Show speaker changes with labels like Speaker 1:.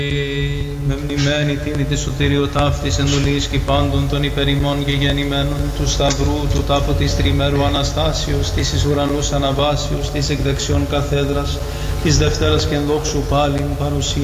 Speaker 1: Με μνημένη τίνη τη σωτήριο ταύτης εντολής και πάντων των υπερημών και γεννημένων του Σταυρού, του τάφου της τριμέρου Αναστάσεως, της εις ουρανούς αναβάσεως, της εκ δεξιών καθέδρας, της Δευτέρας και ενδόξου πάλιν παρουσία.